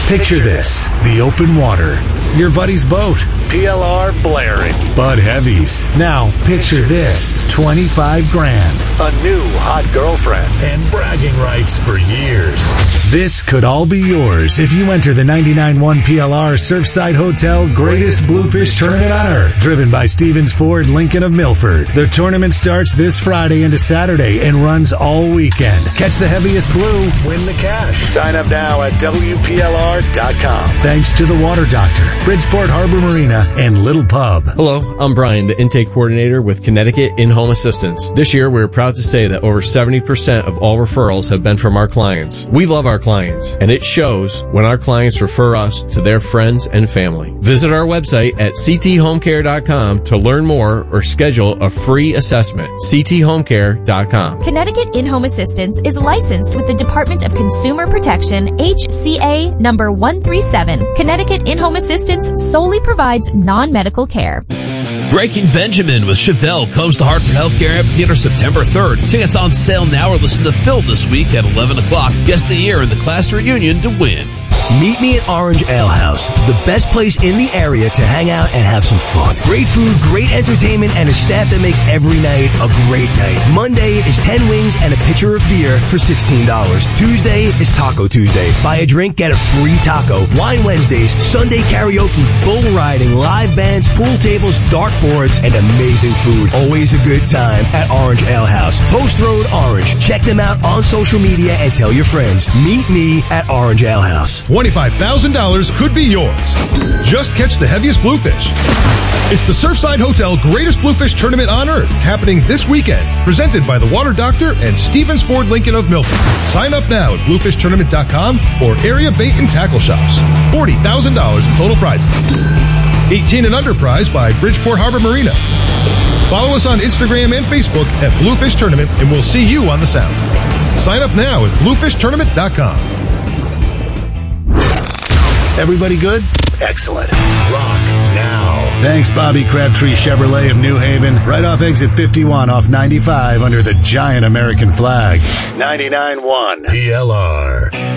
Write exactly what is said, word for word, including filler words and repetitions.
Picture this, the open water, your buddy's boat, P L R blaring, Bud Heavies. Now, picture this, twenty-five grand, a new hot girlfriend, and bragging rights for years. This could all be yours if you enter the ninety-nine one P L R Surfside Hotel Greatest Bluefish Tournament on Earth, driven by Stevens Ford Lincoln of Milford. The tournament starts this Friday into Saturday and runs all weekend. Catch the heaviest blue, win the cash. Sign up now at W P L R dot com. Thanks to the Water Doctor, Bridgeport Harbor Marina, and Little Pub. Hello, I'm Brian, the intake coordinator with Connecticut In-Home Assistance. This year, we're proud to say that over seventy percent of all referrals have been from our clients. We love our clients, and it shows when our clients refer us to their friends and family. Visit our website at c t home care dot com to learn more or schedule a free assessment. c t home care dot com. Connecticut In-Home Assistance is licensed with the Department of Consumer Protection, H C A number one three seven. Connecticut In-Home Assistance solely provides non-medical care. Breaking Benjamin with Chevelle comes to Hartford Healthcare Amphitheater September third. Tickets on sale now or listen to Phil this week at eleven o'clock. Guest of the year in the class reunion to win. Meet me at Orange Ale House, the best place in the area to hang out and have some fun. Great food, great entertainment, and a staff that makes every night a great night. Monday is ten wings and a pitcher of beer for sixteen dollars. Tuesday is Taco Tuesday. Buy a drink, get a free taco. Wine Wednesdays, Sunday karaoke, bull riding, live bands, pool tables, dartboards, and amazing food. Always a good time at Orange Ale House. Post Road Orange. Check them out on social media and tell your friends. Meet me at Orange Ale House. twenty-five thousand dollars could be yours. Just catch the heaviest bluefish. It's the Surfside Hotel Greatest Bluefish Tournament on Earth, happening this weekend. Presented by the Water Doctor and Stevens Ford Lincoln of Milford. Sign up now at bluefish tournament dot com or area bait and tackle shops. forty thousand dollars in total prizes. eighteen and under prize by Bridgeport Harbor Marina. Follow us on Instagram and Facebook at Bluefish Tournament, and we'll see you on the Sound. Sign up now at bluefish tournament dot com. Everybody good? Excellent. Rock now. Thanks, Bobby Crabtree Chevrolet of New Haven. Right off exit fifty-one off ninety-five under the giant American flag. ninety-nine point one P L R.